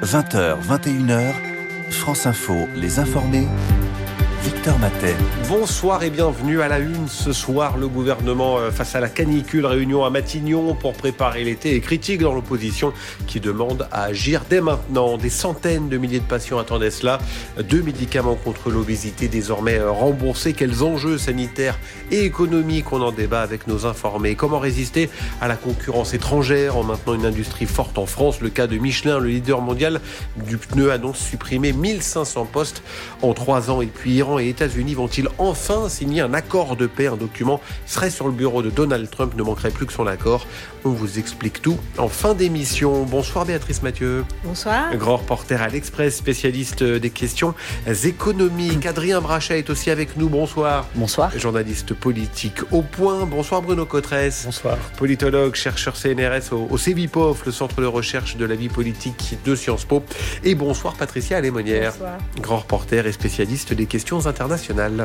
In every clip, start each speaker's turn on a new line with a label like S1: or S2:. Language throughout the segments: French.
S1: 20h, 21h, France Info, les informés, Victor Matet.
S2: Bonsoir et bienvenue à la une. Ce soir, le gouvernement face à la canicule, réunion à Matignon pour préparer l'été et critique dans l'opposition qui demande à agir dès maintenant. Des centaines de milliers de patients attendaient cela. 2 médicaments contre l'obésité désormais remboursés. Quels enjeux sanitaires et économiques? On en débat avec nos informés. Comment résister à la concurrence étrangère en maintenant une industrie forte en France? Le cas de Michelin, le leader mondial du pneu, annonce supprimer 1500 postes en 3 ans. Et puis Iran et États-Unis vont-ils enfin signer un accord de paix? Un document serait sur le bureau de Donald Trump, ne manquerait plus que son accord. On vous explique tout en fin d'émission. Bonsoir Béatrice Mathieu.
S3: Bonsoir.
S2: Grand reporter à l'Express, spécialiste des questions économiques. Adrien Brachet est aussi avec nous. Bonsoir.
S4: Bonsoir.
S2: Journaliste politique au Point. Bonsoir Bruno Cotresse.
S5: Bonsoir.
S2: Politologue, chercheur CNRS au CEVIPOF, le Centre de recherche de la vie politique de Sciences Po. Et bonsoir Patricia Alémonière.
S3: Bonsoir.
S2: Grand reporter et spécialiste des questions internationales.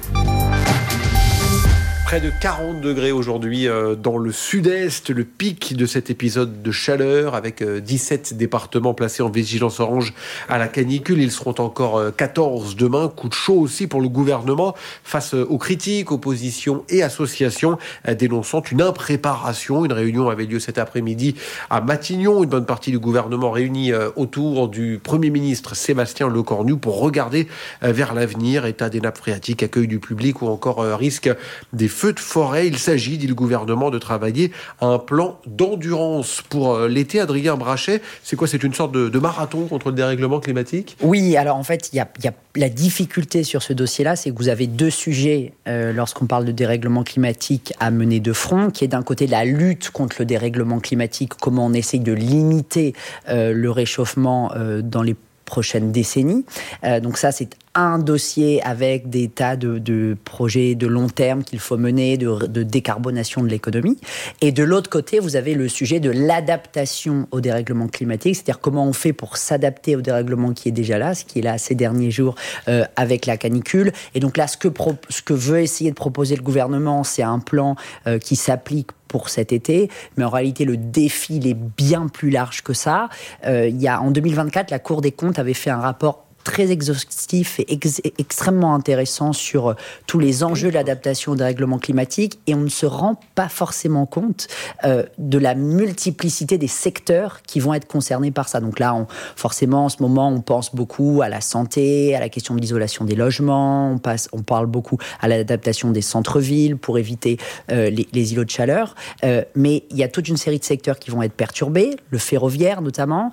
S2: Près de 40 degrés aujourd'hui dans le sud-est, le pic de cet épisode de chaleur avec 17 départements placés en vigilance orange à la canicule. Ils seront encore 14 demain. Coup de chaud aussi pour le gouvernement face aux critiques, oppositions et associations dénonçant une impréparation. Une réunion avait lieu cet après-midi à Matignon. Une bonne partie du gouvernement réunie autour du Premier ministre Sébastien Lecornu pour regarder vers l'avenir. État des nappes phréatiques, accueil du public ou encore risque des feux de forêt. Il s'agit, dit le gouvernement, de travailler à un plan d'endurance pour l'été. Adrien Brachet, c'est quoi? C'est une sorte de marathon contre le dérèglement climatique?
S4: Oui, alors en fait, il y a la difficulté sur ce dossier-là, c'est que vous avez deux sujets lorsqu'on parle de dérèglement climatique à mener de front, qui est d'un côté la lutte contre le dérèglement climatique, comment on essaye de limiter le réchauffement dans les prochaines décennies. Donc ça, c'est un dossier avec des tas de projets de long terme qu'il faut mener, de décarbonation de l'économie. Et de l'autre côté, vous avez le sujet de l'adaptation au dérèglement climatique, c'est-à-dire comment on fait pour s'adapter au dérèglement qui est déjà là, ce qui est là ces derniers jours avec la canicule. Et donc là, ce que veut essayer de proposer le gouvernement, c'est un plan qui s'applique pour cet été, mais en réalité le défi il est bien plus large que ça. En 2024, la Cour des comptes avait fait un rapport très exhaustif et extrêmement intéressant sur tous les enjeux de l'adaptation au dérèglement climatique, et on ne se rend pas forcément compte de la multiplicité des secteurs qui vont être concernés par ça. Donc là, forcément, en ce moment, on pense beaucoup à la santé, à la question de l'isolation des logements, on parle beaucoup à l'adaptation des centres-villes pour éviter les îlots de chaleur, mais il y a toute une série de secteurs qui vont être perturbés, le ferroviaire notamment.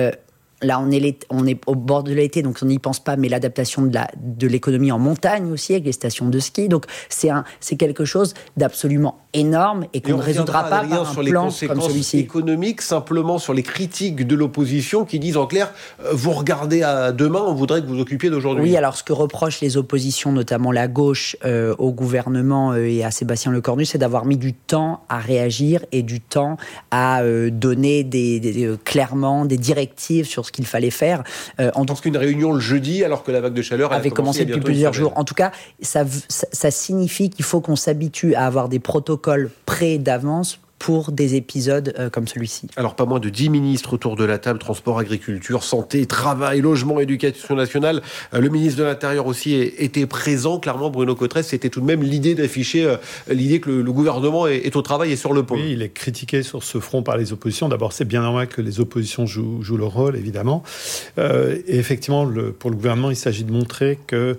S4: Là, on est au bord de l'été, donc on n'y pense pas, mais l'adaptation de l'économie en montagne aussi, avec les stations de ski. Donc, c'est quelque chose d'absolument énorme et qu'on ne résoudra pas par un plan comme celui-ci.
S2: Économique, simplement sur les critiques de l'opposition qui disent en clair, vous regardez à demain, on voudrait que vous occupiez d'aujourd'hui.
S4: Oui, alors ce que reprochent les oppositions, notamment la gauche, au gouvernement et à Sébastien Lecornu, c'est d'avoir mis du temps à réagir et du temps à donner clairement des directives sur ce qu'il fallait faire.
S2: Je pense qu'une réunion le jeudi, alors que la vague de chaleur
S4: avait commencé depuis plusieurs jours. En tout cas, ça signifie qu'il faut qu'on s'habitue à avoir des protocoles prêts d'avance pour des épisodes comme celui-ci.
S2: Alors, pas moins de 10 ministres autour de la table, transport, agriculture, santé, travail, logement, éducation nationale. Le ministre de l'Intérieur aussi était présent. Clairement, Bruno Cotresse, c'était tout de même l'idée d'afficher l'idée que le gouvernement est au travail et sur le pont.
S5: Oui, il est critiqué sur ce front par les oppositions. D'abord, c'est bien normal que les oppositions jouent leur rôle, évidemment. Et effectivement, pour le gouvernement, il s'agit de montrer que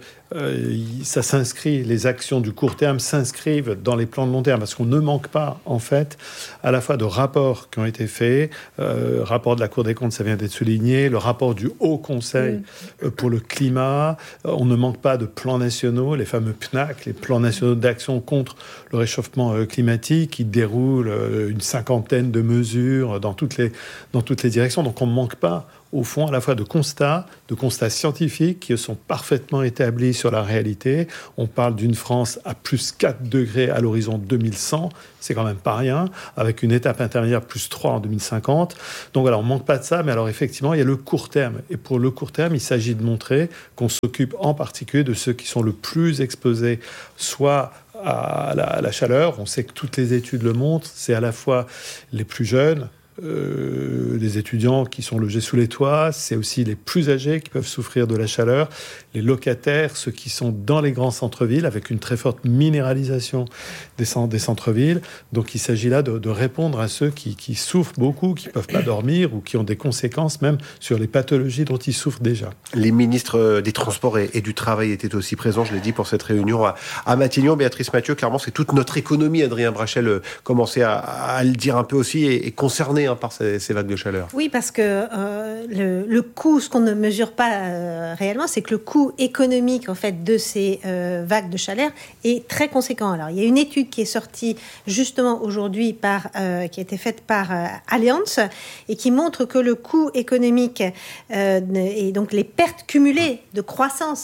S5: ça s'inscrit, les actions du court terme s'inscrivent dans les plans de long terme, parce qu'on ne manque pas, en fait, à la fois de rapports qui ont été faits, rapport de la Cour des comptes, ça vient d'être souligné, le rapport du Haut Conseil pour le climat, on ne manque pas de plans nationaux, les fameux PNAC, les plans nationaux d'action contre le réchauffement climatique, qui déroulent une 50aine de mesures dans toutes les directions, donc on ne manque pas, au fond, à la fois de constats scientifiques qui sont parfaitement établis sur la réalité. On parle d'une France à plus 4 degrés à l'horizon 2100, c'est quand même pas rien, avec une étape intermédiaire plus 3 en 2050. Donc voilà, on ne manque pas de ça, mais alors effectivement, il y a le court terme. Et pour le court terme, il s'agit de montrer qu'on s'occupe en particulier de ceux qui sont le plus exposés, soit à la chaleur. On sait que toutes les études le montrent, c'est à la fois les plus jeunes, les étudiants qui sont logés sous les toits, c'est aussi les plus âgés qui peuvent souffrir de la chaleur, les locataires, ceux qui sont dans les grands centres-villes, avec une très forte minéralisation des centres-villes. Donc il s'agit là de répondre à ceux qui souffrent beaucoup, qui ne peuvent pas dormir ou qui ont des conséquences même sur les pathologies dont ils souffrent déjà.
S2: Les ministres des Transports et du Travail étaient aussi présents, je l'ai dit, pour cette réunion à Matignon. Béatrice Mathieu, clairement, c'est toute notre économie, Adrien Brachel commençait à le dire un peu aussi, et concerné par ces vagues de chaleur.
S3: Oui, parce que le coût, ce qu'on ne mesure pas réellement, c'est que le coût économique en fait, de ces vagues de chaleur est très conséquent. Alors, il y a une étude qui est sortie justement aujourd'hui qui a été faite par Allianz et qui montre que le coût économique et donc les pertes cumulées de croissance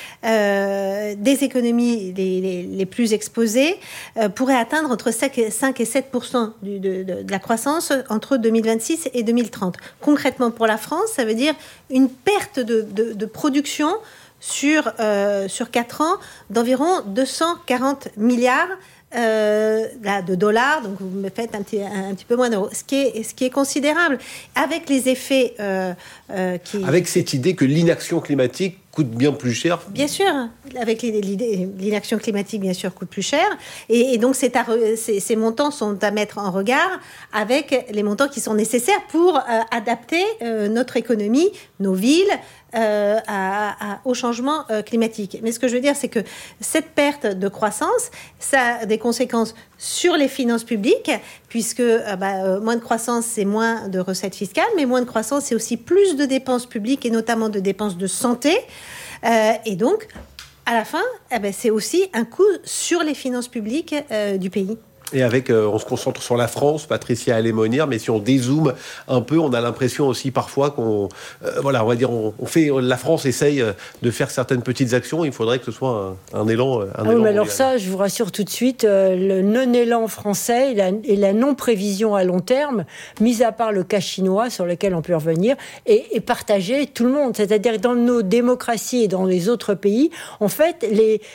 S3: des économies les plus exposées pourraient atteindre entre 5 et 7% de la croissance entre 2026 et 2030. Concrètement, pour la France, ça veut dire une perte de production sur 4 ans d'environ 240 milliards de dollars, donc vous me faites un petit peu moins d'euros, ce qui est considérable, avec les effets
S2: avec cette idée que l'inaction climatique coûte bien plus cher.
S3: Bien sûr, avec l'inaction climatique, bien sûr, coûte plus cher. Et donc, ces montants sont à mettre en regard avec les montants qui sont nécessaires pour adapter notre économie, nos villes, au changement climatique. Mais ce que je veux dire, c'est que cette perte de croissance, ça a des conséquences sur les finances publiques, puisque moins de croissance, c'est moins de recettes fiscales, mais moins de croissance, c'est aussi plus de dépenses publiques, et notamment de dépenses de santé. Et donc, à la fin, c'est aussi un coût sur les finances publiques du pays.
S2: Et on se concentre sur la France, Patricia Alémonir, mais si on dézoome un peu, on a l'impression aussi parfois qu'on, la France essaye de faire certaines petites actions. Il faudrait que ce soit un élan.
S6: Mais alors ça, je vous rassure tout de suite, le non-élan français et la non-prévision à long terme, mis à part le cas chinois sur lequel on peut revenir, est partagé tout le monde. C'est-à-dire que dans nos démocraties et dans les autres pays, en fait,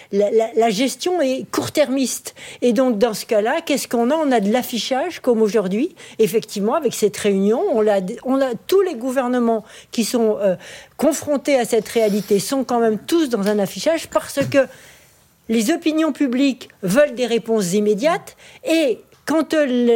S6: la gestion est court-termiste. Et donc dans ce cas-là, qu'est-ce qu'on a ? On a de l'affichage, comme aujourd'hui. Effectivement, avec cette réunion, on a tous les gouvernements qui sont confrontés à cette réalité sont quand même tous dans un affichage parce que les opinions publiques veulent des réponses immédiates et quand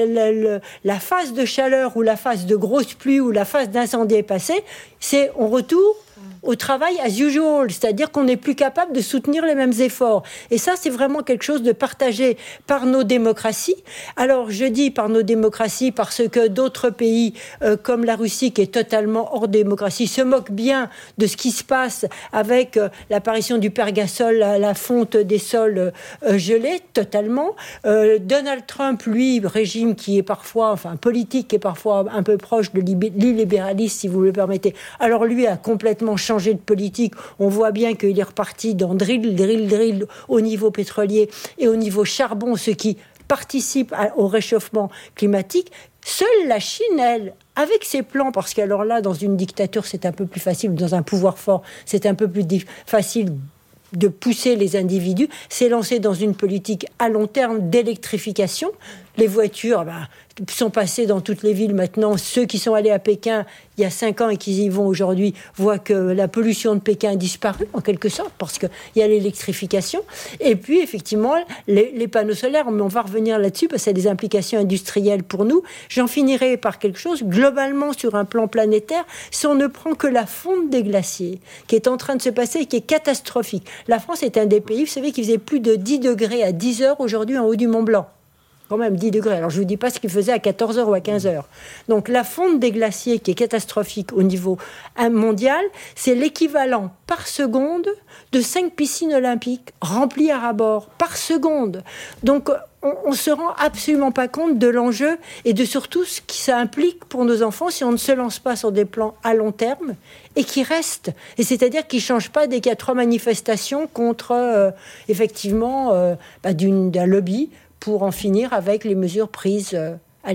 S6: la phase de chaleur ou la phase de grosse pluie ou la phase d'incendie est passée, on retourne au travail as usual, c'est-à-dire qu'on n'est plus capable de soutenir les mêmes efforts. Et ça, c'est vraiment quelque chose de partagé par nos démocraties. Alors, je dis par nos démocraties parce que d'autres pays, comme la Russie, qui est totalement hors démocratie, se moquent bien de ce qui se passe avec l'apparition du pergasol, la fonte des sols gelés, totalement. Donald Trump, lui, régime qui est parfois, politique qui est parfois un peu proche de l'illibéralisme, si vous le permettez. Alors, lui a complètement changé de politique. On voit bien qu'il est reparti dans drill au niveau pétrolier et au niveau charbon, ce qui participe au réchauffement climatique. Seule la Chine, elle, avec ses plans, parce qu'alors là, dans une dictature, c'est un peu plus facile, dans un pouvoir fort, c'est un peu plus facile de pousser les individus, s'est lancée dans une politique à long terme d'électrification. Les voitures sont passées dans toutes les villes maintenant. Ceux qui sont allés à Pékin il y a 5 ans et qui y vont aujourd'hui voient que la pollution de Pékin a disparu, en quelque sorte, parce qu'il y a l'électrification. Et puis, effectivement, les panneaux solaires, mais on va revenir là-dessus, parce que ça a des implications industrielles pour nous. J'en finirai par quelque chose, globalement, sur un plan planétaire, si on ne prend que la fonte des glaciers, qui est en train de se passer et qui est catastrophique. La France est un des pays, vous savez, qui faisait plus de 10 degrés à 10 heures aujourd'hui en haut du Mont-Blanc. Quand même 10 degrés. Alors, je ne vous dis pas ce qu'il faisait à 14 heures ou à 15 heures. Donc, la fonte des glaciers qui est catastrophique au niveau mondial, c'est l'équivalent par seconde de 5 piscines olympiques remplies à ras-bord par seconde. Donc, on ne se rend absolument pas compte de l'enjeu et de surtout ce que ça implique pour nos enfants si on ne se lance pas sur des plans à long terme et qui restent. Et c'est-à-dire qu'ils ne changent pas dès qu'il y a 3 manifestations contre, effectivement, d'un lobby pour en finir avec les mesures prises,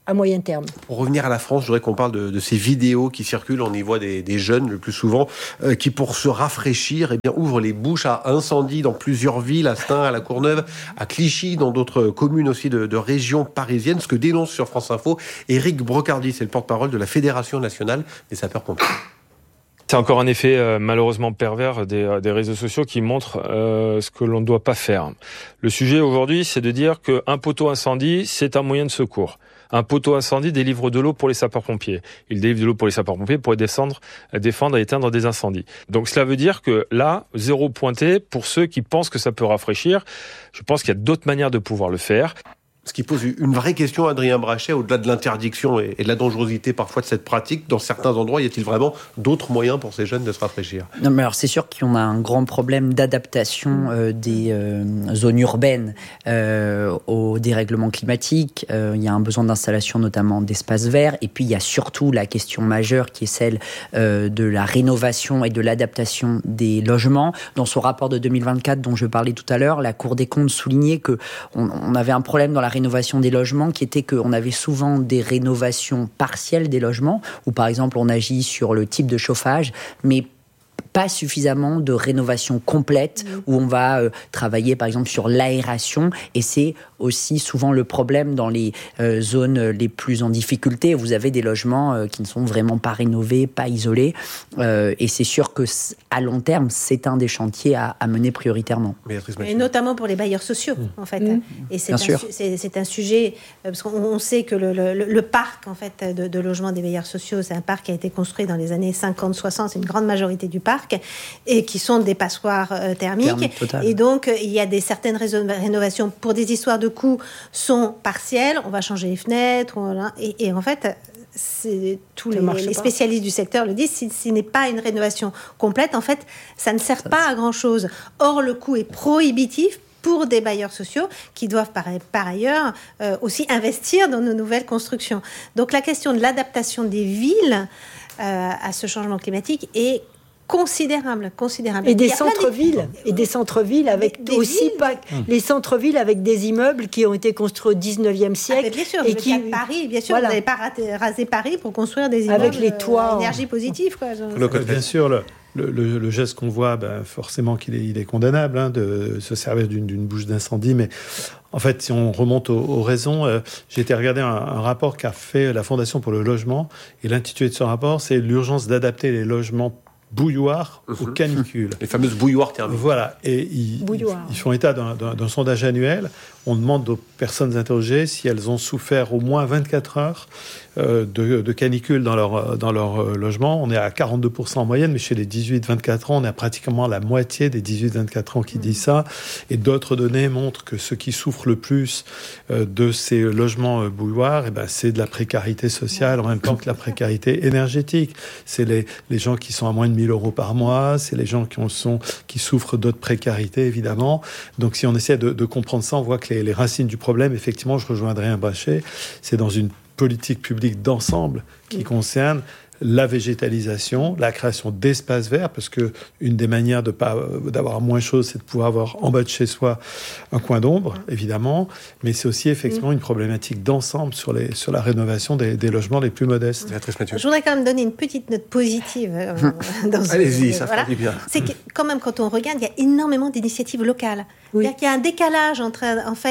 S6: à moyen terme.
S2: Pour revenir à la France, je voudrais qu'on parle de ces vidéos qui circulent. On y voit des jeunes, le plus souvent, qui, pour se rafraîchir, ouvrent les bouches à incendie dans plusieurs villes, à Stein, à La Courneuve, à Clichy, dans d'autres communes aussi de régions parisiennes. Ce que dénonce sur France Info Éric Brocardi, c'est le porte-parole de la Fédération nationale des sapeurs-pompiers.
S7: C'est encore un effet malheureusement pervers des réseaux sociaux qui montrent ce que l'on ne doit pas faire. Le sujet aujourd'hui, c'est de dire qu'un poteau incendie, c'est un moyen de secours. Un poteau incendie délivre de l'eau pour les sapeurs-pompiers. Il délivre de l'eau pour les sapeurs-pompiers pour défendre et éteindre des incendies. Donc cela veut dire que là, 0 pointé pour ceux qui pensent que ça peut rafraîchir. Je pense qu'il y a d'autres manières de pouvoir le faire.
S2: Ce qui pose une vraie question, Adrien Brachet, au-delà de l'interdiction et de la dangerosité parfois de cette pratique, dans certains endroits, y a-t-il vraiment d'autres moyens pour ces jeunes de se rafraîchir ?
S4: Non, mais alors c'est sûr qu'on a un grand problème d'adaptation des zones urbaines au dérèglement climatique. Il y a un besoin d'installation notamment d'espaces verts. Et puis il y a surtout la question majeure qui est celle de la rénovation et de l'adaptation des logements. Dans son rapport de 2024 dont je parlais tout à l'heure, la Cour des comptes soulignait qu'on avait un problème dans la rénovation des logements qui était qu'on avait souvent des rénovations partielles des logements où par exemple on agit sur le type de chauffage mais pas suffisamment de rénovation complète où on va travailler par exemple sur l'aération et c'est aussi souvent le problème dans les zones les plus en difficulté. Vous avez des logements qui ne sont vraiment pas rénovés, pas isolés et c'est sûr que à long terme c'est un des chantiers à mener prioritairement.
S3: Et notamment pour les bailleurs sociaux en fait. Et c'est un sujet parce qu'on sait que le parc en fait de logements des bailleurs sociaux c'est un parc qui a été construit dans les années 50-60, c'est une grande majorité du parc et qui sont des passoires thermiques. Et donc, il y a certaines rénovations pour des histoires de coûts sont partielles. On va changer les fenêtres. Et en fait, tous les spécialistes du secteur le disent, si ce n'est pas une rénovation complète, en fait, ça ne sert pas à grand-chose. Or, le coût est prohibitif pour des bailleurs sociaux qui doivent par ailleurs aussi investir dans nos nouvelles constructions. Donc, la question de l'adaptation des villes à ce changement climatique est considérable.
S6: Et des centres-villes avec les centres-villes avec des immeubles qui ont été construits au 19e siècle.
S3: Bien sûr, Paris, bien sûr, vous n'avez pas rasé Paris pour construire des immeubles
S6: avec les toits
S3: énergie positive. Quoi.
S5: Bien sûr, le geste qu'on voit, forcément qu'il est condamnable de se servir d'une bouche d'incendie, mais en fait, si on remonte aux raisons, j'ai été regarder un rapport qu'a fait la Fondation pour le logement, et l'intitulé de ce rapport, c'est « L'urgence d'adapter les logements bouilloires aux canicules ».
S2: Les fameuses bouilloires thermiques.
S5: Voilà, et ils font état d'un sondage annuel. On demande aux personnes interrogées si elles ont souffert au moins 24 heures de canicule dans leur logement. On est à 42% en moyenne, mais chez les 18-24 ans, on est à pratiquement la moitié des 18-24 ans qui disent ça. Et d'autres données montrent que ceux qui souffrent le plus de ces logements bouilloires, c'est de la précarité sociale en même temps que la précarité énergétique. C'est les gens qui sont à moins de 1 000 euros par mois, c'est les gens qui souffrent d'autres précarités, évidemment. Donc si on essaie de comprendre ça, on voit que les racines du problème, effectivement, je rejoins Adrien Brachet, c'est dans une politique publique d'ensemble qui concerne la végétalisation, la création d'espaces verts, parce que une des manières d'avoir moins chaud, c'est de pouvoir avoir en bas de chez soi un coin d'ombre, évidemment, mais c'est aussi effectivement une problématique d'ensemble sur la rénovation des logements les plus modestes.
S3: Je voudrais quand même donner une petite note positive.
S2: Allez-y, ça fait du bien.
S3: C'est que quand même, quand on regarde, il y a énormément d'initiatives locales. Oui. C'est-à-dire qu'il y a un décalage entre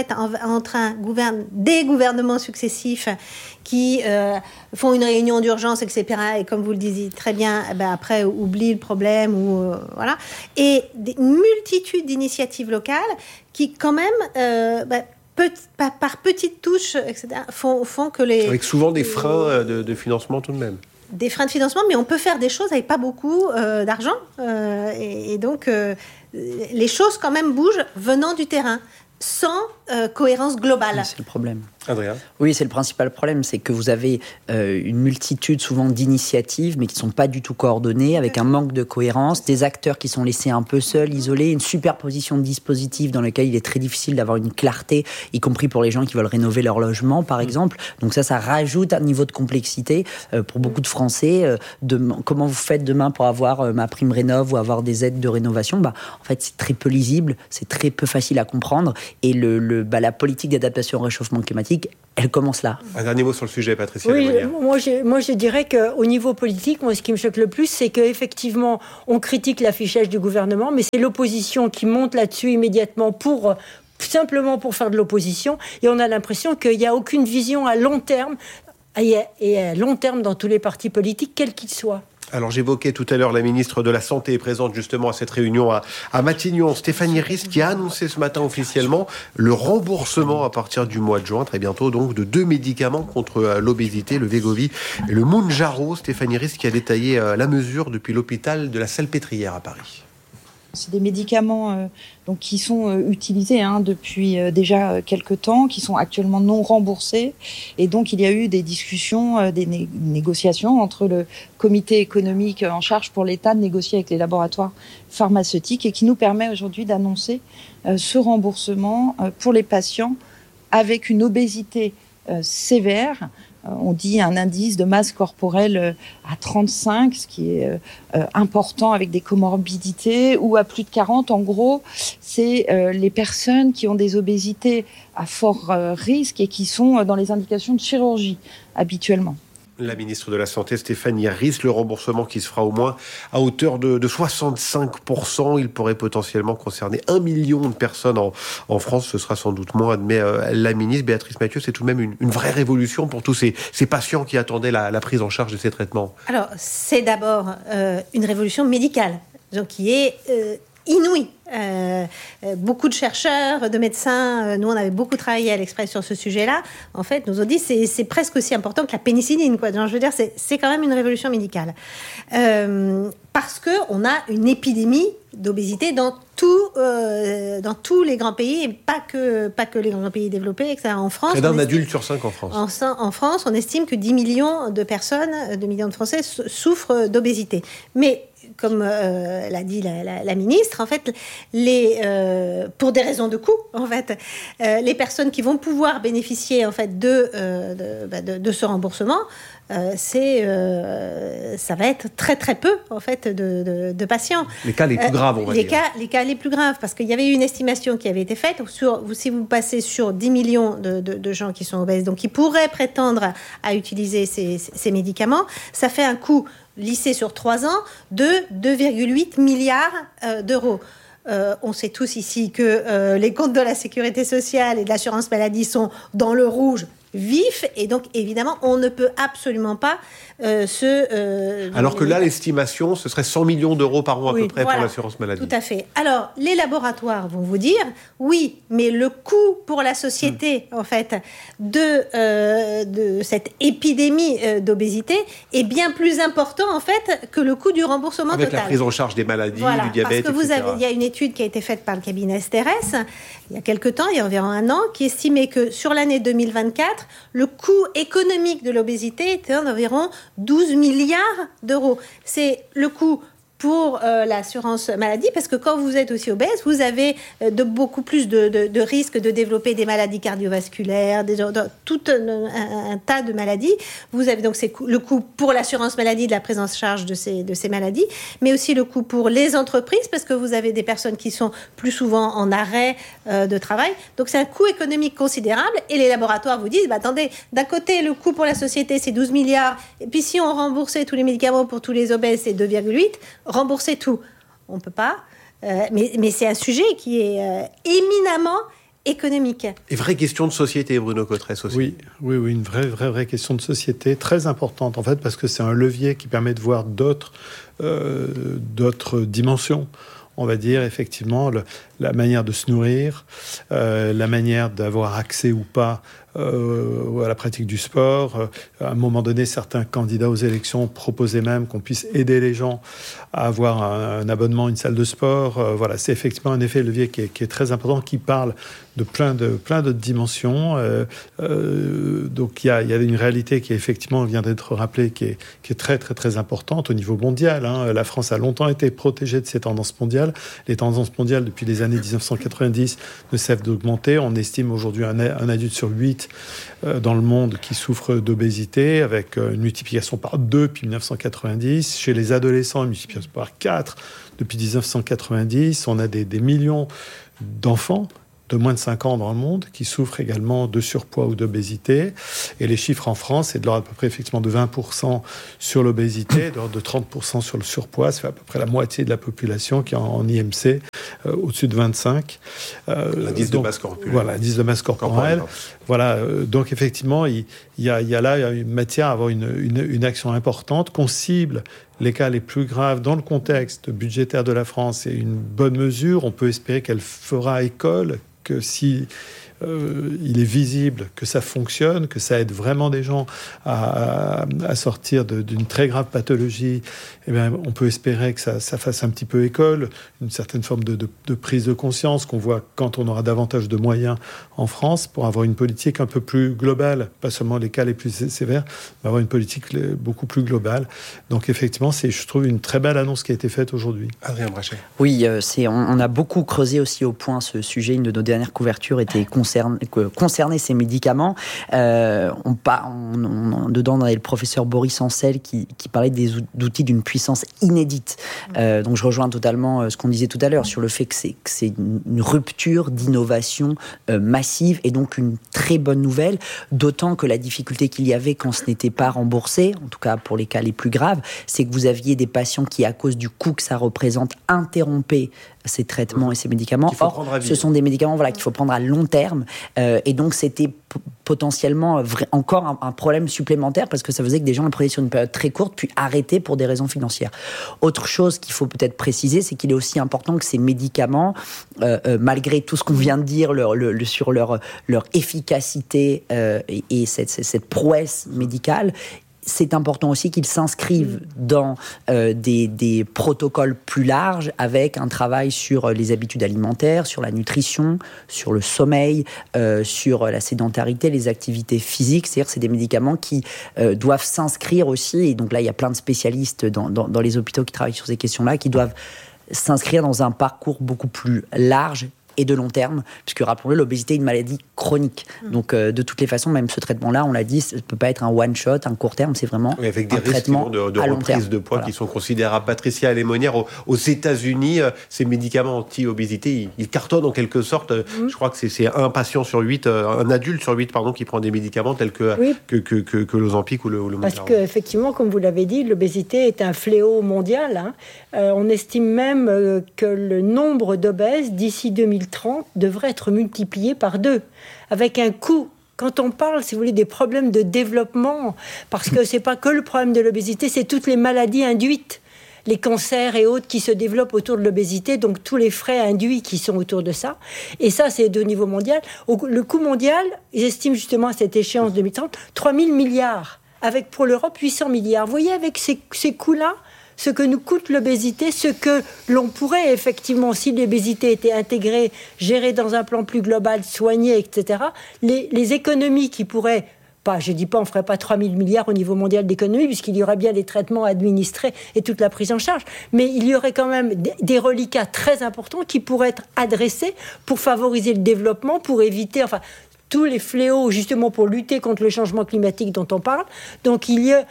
S3: des gouvernements successifs qui font une réunion d'urgence, etc. Et comme vous le disiez très bien, après oublient le problème et une multitude d'initiatives locales qui quand même par petites touches, etc. font que les
S2: avec souvent des freins de financement tout de même.
S3: Des freins de financement, mais on peut faire des choses avec pas beaucoup d'argent et donc les choses quand même bougent venant du terrain sans cohérence globale.
S4: Oui, c'est le problème.
S2: Adrien ?
S4: Oui, c'est le principal problème, c'est que vous avez une multitude souvent d'initiatives, mais qui ne sont pas du tout coordonnées, avec un manque de cohérence, des acteurs qui sont laissés un peu seuls, isolés, une superposition de dispositifs dans lequel il est très difficile d'avoir une clarté, y compris pour les gens qui veulent rénover leur logement, par exemple. Donc ça rajoute un niveau de complexité pour beaucoup de Français. Comment vous faites demain pour avoir ma prime rénov' ou avoir des aides de rénovation ? En fait, c'est très peu lisible, c'est très peu facile à comprendre, et la politique d'adaptation au réchauffement climatique climatique, elle commence là.
S2: Un dernier mot sur le sujet, Patricia.
S6: Oui, moi je dirais qu'au niveau politique, moi ce qui me choque le plus, c'est qu'effectivement, on critique l'affichage du gouvernement, mais c'est l'opposition qui monte là-dessus immédiatement simplement pour faire de l'opposition, et on a l'impression qu'il n'y a aucune vision à long terme, et à long terme dans tous les partis politiques, quels qu'ils soient.
S2: Alors j'évoquais tout à l'heure la ministre de la Santé est présente justement à cette réunion à Matignon. Stéphanie Rist qui a annoncé ce matin officiellement le remboursement à partir du mois de juin, très bientôt donc, de 2 médicaments contre l'obésité, le Wegovy et le Mounjaro. Stéphanie Rist qui a détaillé la mesure depuis l'hôpital de la Salpêtrière à Paris.
S8: C'est des médicaments qui sont utilisés depuis déjà quelques temps, qui sont actuellement non remboursés. Et donc, il y a eu des discussions, des négociations entre le comité économique en charge pour l'État de négocier avec les laboratoires pharmaceutiques et qui nous permet aujourd'hui d'annoncer ce remboursement pour les patients avec une obésité sévère. On dit un indice de masse corporelle à 35, ce qui est important avec des comorbidités, ou à plus de 40. En gros, c'est les personnes qui ont des obésités à fort risque et qui sont dans les indications de chirurgie habituellement.
S2: La ministre de la Santé, Stéphanie Rist, le remboursement qui se fera au moins à hauteur de 65%. Il pourrait potentiellement concerner 1 million de personnes en France. Ce sera sans doute moins, admet la ministre. Béatrice Mathieu, c'est tout de même une vraie révolution pour tous ces patients qui attendaient la prise en charge de ces traitements.
S3: Alors, c'est d'abord une révolution médicale, donc qui est inouïe. Beaucoup de chercheurs, de médecins, nous on avait beaucoup travaillé à l'Express sur ce sujet-là, en fait nous ont dit c'est presque aussi important que la pénicilline, quoi. Donc, je veux dire, c'est quand même une révolution médicale, parce qu'on a une épidémie d'obésité dans tous les grands pays, et pas que les grands pays développés, etc. En France,
S2: près d'un adulte sur 5 en France.
S3: En France, on estime que 10 millions de personnes, 2 millions de Français souffrent d'obésité. Mais comme l'a dit la ministre, en fait, pour des raisons de coût, en fait, les personnes qui vont pouvoir bénéficier en fait de ce remboursement, ça va être très très peu en fait de patients.
S2: Les cas les plus graves, on va dire.
S3: Les cas les plus graves, parce qu'il y avait une estimation qui avait été faite si vous passez sur 10 millions de gens qui sont obèses, donc qui pourraient prétendre à utiliser ces médicaments, ça fait un coût lissé sur 3 ans de 2,8 milliards d'euros. On sait tous ici que les comptes de la sécurité sociale et de l'assurance maladie sont dans le rouge vif, et donc évidemment on ne peut absolument pas
S2: alors que là l'estimation ce serait 100 millions d'euros par an à peu près, voilà, pour l'assurance maladie.
S3: Tout à fait. Alors les laboratoires vont vous dire oui, mais le coût pour la société en fait de cette épidémie d'obésité est bien plus important en fait que le coût du remboursement
S2: avec
S3: total.
S2: La prise en charge des maladies,
S3: voilà,
S2: du diabète,
S3: parce que
S2: etc.
S3: Il y a une étude qui a été faite par le cabinet STRS il y a quelque temps, il y a environ 1 an, qui estimait que sur l'année 2024, le coût économique de l'obésité était d'environ 12 milliards d'euros. C'est le coût pour l'assurance maladie, parce que quand vous êtes aussi obèse, vous avez beaucoup plus de risques de développer des maladies cardiovasculaires, tout un tas de maladies. Vous avez donc le coût pour l'assurance maladie de la prise en charge de ces maladies, mais aussi le coût pour les entreprises, parce que vous avez des personnes qui sont plus souvent en arrêt de travail. Donc c'est un coût économique considérable, et les laboratoires vous disent, attendez, d'un côté le coût pour la société c'est 12 milliards, et puis si on remboursait tous les médicaments pour tous les obèses c'est 2,8, rembourser tout, on ne peut pas, mais c'est un sujet qui est éminemment économique.
S2: Et vraie question de société, Bruno Cotresse aussi.
S5: Oui, une vraie question de société, très importante en fait, parce que c'est un levier qui permet de voir d'autres dimensions. On va dire effectivement la manière de se nourrir, la manière d'avoir accès ou pas à la pratique du sport. À un moment donné, certains candidats aux élections proposaient même qu'on puisse aider les gens à avoir un abonnement à une salle de sport. Voilà, c'est effectivement un effet levier qui est très important, qui parle de plein d'autres dimensions. Donc il y a une réalité qui effectivement vient d'être rappelée, qui est très très très importante au niveau mondial. La France a longtemps été protégée de ces tendances mondiales. Les tendances mondiales depuis les années 1990 ne cessent d'augmenter. On estime aujourd'hui un adulte sur 8 dans le monde qui souffre d'obésité, avec une multiplication par 2 depuis 1990. Chez les adolescents, une multiplication par 4 depuis 1990. On a des millions d'enfants de moins de 5 ans dans le monde qui souffrent également de surpoids ou d'obésité. Et les chiffres en France, c'est de l'ordre à peu près effectivement de 20% sur l'obésité, de l'ordre de 30% sur le surpoids. Ça fait à peu près la moitié de la population qui est en IMC, au-dessus de 25.
S2: L'indice de masse corporelle.
S5: Voilà, l'indice de masse corporelle. Voilà, donc effectivement, il y a là une matière à avoir une action importante, qu'on cible les cas les plus graves dans le contexte budgétaire de la France. C'est une bonne mesure. On peut espérer qu'elle fera école, que si il est visible que ça fonctionne, que ça aide vraiment des gens à sortir d'une très grave pathologie, eh bien, on peut espérer que ça fasse un petit peu école, une certaine forme de prise de conscience qu'on voit quand on aura davantage de moyens en France pour avoir une politique un peu plus globale, pas seulement les cas les plus sévères, mais avoir une politique beaucoup plus globale. Donc effectivement, c'est, je trouve, une très belle annonce qui a été faite aujourd'hui.
S2: Adrien Brachet.
S4: Oui, on a beaucoup creusé aussi au point ce sujet. Une de nos dernières couvertures était concernait ces médicaments. Dedans, on avait le professeur Boris Ancel qui parlait d'outils d'une puissance inédite. Donc je rejoins totalement ce qu'on disait tout à l'heure sur le fait que c'est une rupture d'innovation massive et donc une très bonne nouvelle, d'autant que la difficulté qu'il y avait quand ce n'était pas remboursé, en tout cas pour les cas les plus graves, c'est que vous aviez des patients qui, à cause du coût que ça représente, interrompaient ces traitements et ces médicaments. Or, ce sont des médicaments qu'il faut prendre à long terme. Et donc, c'était potentiellement encore un problème supplémentaire parce que ça faisait que des gens le prenaient sur une période très courte puis arrêtaient pour des raisons financières. Autre chose qu'il faut peut-être préciser, c'est qu'il est aussi important que ces médicaments, malgré tout ce qu'on vient de dire sur leur efficacité et cette prouesse médicale, c'est important aussi qu'ils s'inscrivent dans des protocoles plus larges avec un travail sur les habitudes alimentaires, sur la nutrition, sur le sommeil, sur la sédentarité, les activités physiques. C'est-à-dire que c'est des médicaments qui doivent s'inscrire aussi, et donc là il y a plein de spécialistes dans les hôpitaux qui travaillent sur ces questions-là, qui doivent s'inscrire dans un parcours beaucoup plus large et de long terme, puisque rappelons-le, l'obésité est une maladie chronique. Donc de toutes les façons, même ce traitement-là, on l'a dit, ça ne peut pas être un one-shot, un court terme, c'est vraiment
S2: avec des
S4: un traitement
S2: risques de
S4: à long
S2: reprise
S4: terme.
S2: de poids qui sont considérables. Patricia Lémonière, aux États-Unis, ces médicaments anti-obésité, ils cartonnent en quelque sorte. Je crois que c'est un patient sur 8, un adulte sur 8, qui prend des médicaments tels que l'Ozempic ou le Mounjaro.
S6: Parce qu'effectivement, comme vous l'avez dit, l'obésité est un fléau mondial. On estime même que le nombre d'obèses d'ici 2030 devrait être multiplié par 2, avec un coût. Quand on parle, si vous voulez, des problèmes de développement, parce que c'est pas que le problème de l'obésité, c'est toutes les maladies induites, les cancers et autres qui se développent autour de l'obésité, donc tous les frais induits qui sont autour de ça. Et ça, c'est de niveau mondial. Le coût mondial, ils estiment justement à cette échéance 2030, 3 000 milliards, avec pour l'Europe 800 milliards. Vous voyez, avec ces coûts-là, ce que nous coûte l'obésité, ce que l'on pourrait effectivement, si l'obésité était intégrée, gérée dans un plan plus global, soignée, etc., les économies qui pourraient, je ne dis pas, on ne ferait pas 3 000 milliards au niveau mondial d'économie, puisqu'il y aurait bien les traitements administrés et toute la prise en charge, mais il y aurait quand même des reliquats très importants qui pourraient être adressés pour favoriser le développement, pour éviter, tous les fléaux, justement pour lutter contre le changement climatique dont on parle. Donc il y a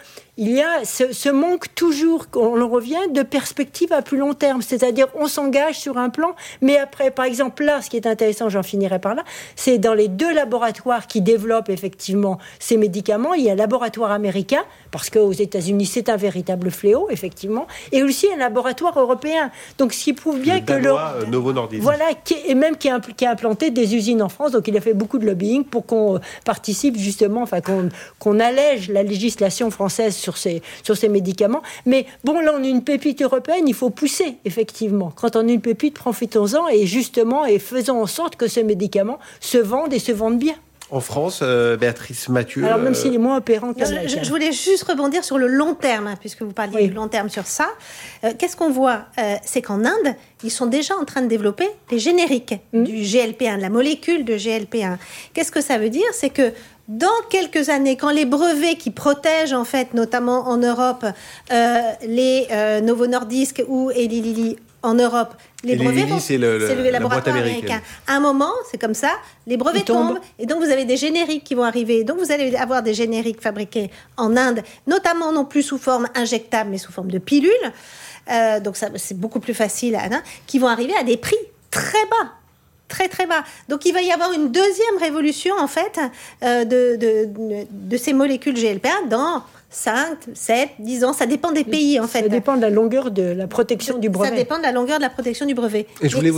S6: ce manque toujours, on en revient, de perspective à plus long terme. C'est-à-dire, on s'engage sur un plan, mais après, par exemple, là, ce qui est intéressant, j'en finirai par là, c'est dans les 2 laboratoires qui développent effectivement ces médicaments. Il y a un laboratoire américain, parce qu'aux États-Unis, c'est un véritable fléau, effectivement, et aussi un laboratoire européen. Donc, ce qui prouve bien que
S2: Novo Nordisk.
S6: Voilà, qui a implanté des usines en France. Donc, il a fait beaucoup de lobbying pour qu'on participe justement, qu'on allège la législation française sur ces médicaments. Mais bon, là, on a une pépite européenne, il faut pousser, effectivement. Quand on a une pépite, profitons-en et justement, et faisons en sorte que ces médicaments se vendent et se vendent bien.
S2: En France, Béatrice Mathieu...
S6: Alors, même s'il est moins opérant qu'américain.
S3: Je voulais juste rebondir sur le long terme, puisque vous parliez du long terme sur ça. Qu'est-ce qu'on voit ? C'est qu'en Inde, ils sont déjà en train de développer des génériques du GLP-1, de la molécule de GLP-1. Qu'est-ce que ça veut dire ? C'est que dans quelques années, quand les brevets qui protègent, en fait, notamment en Europe, les Novo Nordisk ou Eli Lilly en Europe, les brevets
S2: c'est le
S3: laboratoire américain. À un moment, c'est comme ça, les brevets tombent, et donc vous avez des génériques qui vont arriver. Donc vous allez avoir des génériques fabriqués en Inde, notamment non plus sous forme injectable, mais sous forme de pilules. Donc ça, c'est beaucoup plus facile, qui vont arriver à des prix très bas. très très bas. Donc il va y avoir une deuxième révolution en fait de ces molécules GLP-1 dans 5, 7, 10 ans, ça dépend des pays en fait.
S6: Ça dépend de la longueur de la protection du brevet.
S3: Ça dépend de la longueur de la protection du brevet.
S2: Et je voulais